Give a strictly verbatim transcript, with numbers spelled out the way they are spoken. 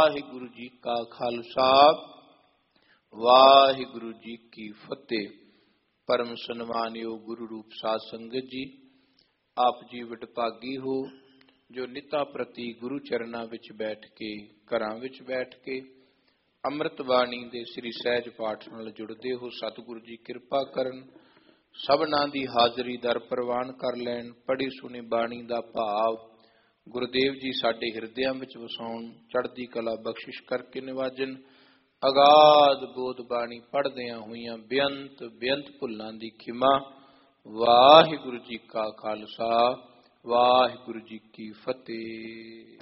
ਵਾਹਿਗੁਰੂ ਜੀ ਕਾ ਖਾਲਸਾ ਵਾਹਿਗੁਰੂ ਜੀ ਕੀ ਫਤਿਹ। ਪਰਮ ਸਨਮਾਨਯੋਗ ਗੁਰੂ ਰੂਪ ਸਾਧ ਸੰਗਤ ਜੀ, ਆਪ ਜੀ ਵਡਭਾਗੀ ਹੋ ਜੋ ਨਿਤਾ ਪ੍ਰਤੀ ਗੁਰੂ ਚਰਨਾਂ ਵਿੱਚ ਬੈਠ ਕੇ, ਘਰਾਂ ਵਿੱਚ ਬੈਠ ਕੇ ਅੰਮ੍ਰਿਤ ਬਾਣੀ ਦੇ ਸ੍ਰੀ ਸਹਿਜ ਪਾਠ ਨਾਲ ਜੁੜਦੇ ਹੋ। ਸਤਿਗੁਰੂ ਜੀ ਕਿਰਪਾ ਕਰਨ, ਸਭਨਾਂ ਦੀ ਹਾਜ਼ਰੀ ਦਰ ਪ੍ਰਵਾਨ ਕਰ ਲੈਣ। ਪੜ੍ਹੀ ਸੁਣੀ ਬਾਣੀ ਦਾ ਭਾਵ ਗੁਰਦੇਵ ਜੀ ਸਾਡੇ ਹਿਰਦਿਆਂ ਵਿੱਚ ਵਸਾਉਣ, ਚੜ੍ਹਦੀ ਕਲਾ ਬਖਸ਼ਿਸ਼ ਕਰਕੇ ਨਿਵਾਜਨ। ਅਗਾਧ ਬੋਧ ਬਾਣੀ ਪੜ੍ਹਦਿਆਂ ਹੋਈਆਂ ਬੇਅੰਤ ਬੇਅੰਤ ਭੁੱਲਾਂ ਦੀ ਖਿਮਾ। ਵਾਹਿਗੁਰੂ ਜੀ ਕਾ ਖਾਲਸਾ ਵਾਹਿਗੁਰੂ ਜੀ ਕੀ ਫਤਿਹ।